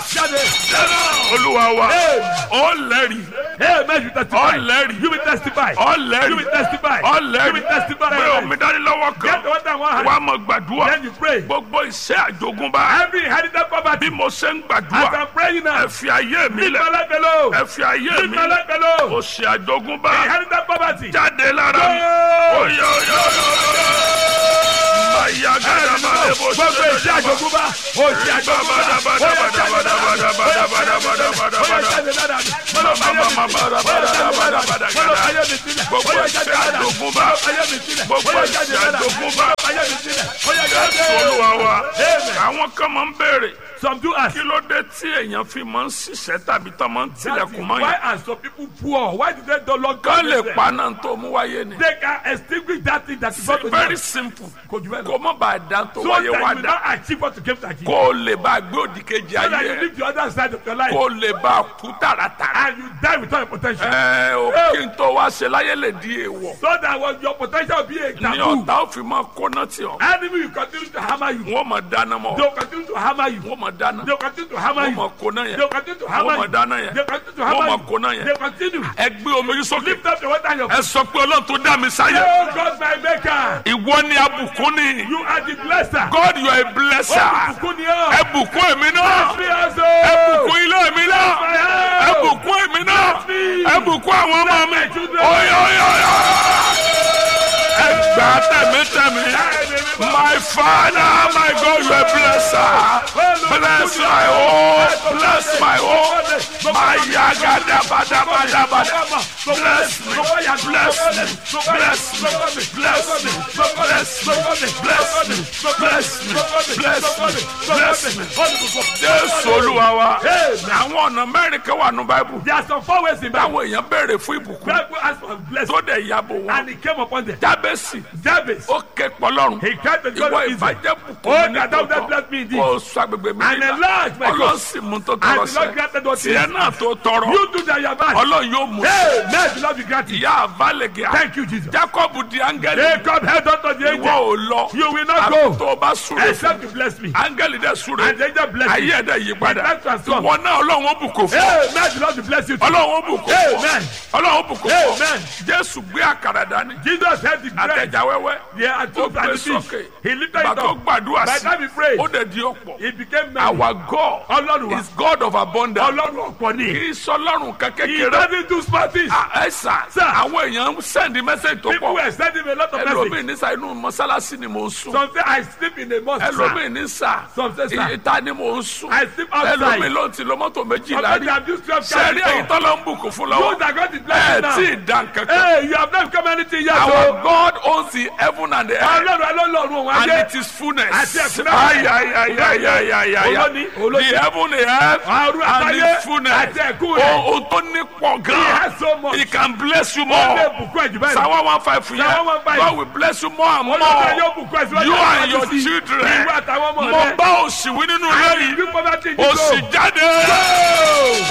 Yes. Olúwa wa. Ó lẹ́rìí. Amen. You testify. Ọlẹ́rìí. You will testify. Ọlẹ́rìí. You will testify. Ọlẹ́rìí. You will testify. Pé omi dání lọ́wọ́ Get kan. the one that one hand. Wàá mọ̀ gbàdúrà. Then you pray. Gbogbo iṣẹ́ àjogúnbá. Every inherited property. Bí mo ṣe ń As gbàdúrà. I'm praying now. Ẹ fi ayé mi Leave my lẹ̀. life alone. Ẹ fi ayé Leave mi my lẹ̀. life alone. Òṣì àjogúnbá. Inherited property. Jáde lára mi. Go. Oyo. Màyà gàdá máa lè bó ṣe Gbogbo iṣẹ́ àjogúnbá. Òṣì àjogúnbá. Àwọn kan máa ń béèrè Some do ask. kí ló dé tí èèyàn fi máa ń ṣiṣẹ́ tàbí tó máa ń tilẹ̀kùn mọ́ Why yẹn. are some people poor? Why do they don't log Kán lè paná tó mú wáyé ni. They can extinguish that thing that is not Very simple. Kò jù bẹ́ẹ̀ lọ. Kó má bàa dá tó So wáyé that wá you will dá. not achieve what you came to achieve. Kó o lè bá gbé òdì kejì So that ayé you ẹ̀. live the other side of your life. Kó o lè bá kú tààràtàrà. And you die without your potential. Kí n tó wá ṣe láyé lè di èèwọ̀. So that was your potential will be a Ní taboo. ọ̀tá ò fi máa kóná tì ọ́. Enemy will continue to hammer you. Wọ́n máa dáná mọ́. They will continue to hammer you. Wọ́n máa dáná. They will continue to hammer Wọ́n you. máa kóná yẹn. They will continue to hammer Wọ́n máa you. dáná yẹn. They will continue to Wọ́n hammer máa you. kóná yẹn. They will continue. Ẹ gbé omi yín sókè. Lift up the water in your Ẹ sọ pé Ọlọ́run tó dá mi sáyé. Oh God, my maker. Ìwọ ni abùkún ni. You are the blesser. God, you are a blesser. Olùbùkún ni ọ́. Ẹ bùkún èmi náà. Bless me also. Ẹ bùkún ilé mi náà. My house. Ẹ bùkún èmi náà. Ẹ bùkún àwọn ọmọ mi. My children. Oyoyoyo. Ẹ gbà tẹ̀mítẹ̀mí. My Father, my God, you are a blesser. Bless my home. Bless my home. My yagadabadabadabada. Bless me. Bless me. Bless me. Bless me. Bless me. Bless me. Bless me. Bless me. Bless me. Jésù Olúwa wa. Àwọn ọ̀nà mẹ́rin kan wà nínú Báíbù. There are some 4 ways in Bible. Táwọn èèyàn béèrè fún ìbùkún. Bible asked for blessing. Tó dẹ̀ yàbò wọn. And it came upon them. Jábẹ́sì. Jabez. Ó ké pọlọ́run. He cried to God Ìwọ of Israel. ìbàjẹ́ Oh, bùkún mi that thou ní hast blessed me indeed. Kó o sọ agbègbè mi And enlarge my Ọlọ́run coast. sì mú tó And tọrọ the Lord sẹ́. granted what he Tiẹ̀ náà tó tọrọ. You do that, your man. Ọlọ́run yóò mú. Hey, may the Lord be granted. Ìyá àbálẹ̀gẹ̀. Thank you, Jesus. Jacob di áńgẹ́lì. Jacob held on to the Ìwọ angel. ò lọ. You will not Àfi go tó o bá súre fún. except you bless me. Áńgẹ́lì dẹ̀ súre. And the angel bless Ayé me. ẹ̀dẹ̀ yí padà. He transformed. Ìwọ náà Ọlọ́run ó bùkún fún. Hey, may the Lord bless you. Ọlọ́run ó bùkún fún. Amen. Ọlọ́run ó bùkún fún. Amen. Jésù gbé àkàrà dání. Jesus held the bread. Àtẹ̀já wẹ́wẹ́. Yeah, and Ó took gbé and the fish. sókè. He lifted it Bàtà ó up. gbàdúrà By the sí. time he prayed, Ó dẹ̀ di ọ̀pọ̀. it became many. Our God Ọlọ́run wa. is God of abundance. Ọlọ́run ọ̀pọ̀ ni. Kì í sọ Ọlọ́run He kékeré. doesn't do small things. Ẹ sà, Sir. àwọn èèyàn ń sẹ́ndí mẹ́sẹ̀gì tó People pọ̀. were sending me a lot of Ẹlòmíì messages. ní sà inú mọ́sálásí ni mò ń sùn. Some say I sleep in a mosque. Ẹlòmíì ní sà Some say, sir. ìta ni mò ń sùn. I sleep outside. Ẹlòmíì ló ti lo mọ́tò méjìlá Sometimes rí. I've used 12 Sẹ́rí ẹ̀yìn cars. tọ́lọ́ ń bùkún fún You lọ́wọ́. that got the blessing now. Tí ì dán kankan. Hey, you have not become anything yet. Our So, God owns the heaven and the earth. Ọlọ́run òun And ayé. it is fullness. Àti ẹ̀kúnrẹ́rẹ́. Ayayayayayaya. Olóni. The heaven, the earth, Ọ̀run and àtayé. its fullness. Àti ẹ̀kún rẹ̀. Ohun tó ní pọ̀ He gan. has so much. He can bless you Ó lè more. bùkún ẹ̀jú bẹ́ẹ̀ lọ. Psalm 115 Psalm yẹn. 115. God will bless you more and more. Olóòtú yóò bùkún ẹ̀jú bẹ́ẹ̀ lọ. You and your children. Ìwé àtàwọn ọmọ Mo rẹ̀. bá òṣì wí nínú ilé yìí. Bí poverty Òṣì jáde.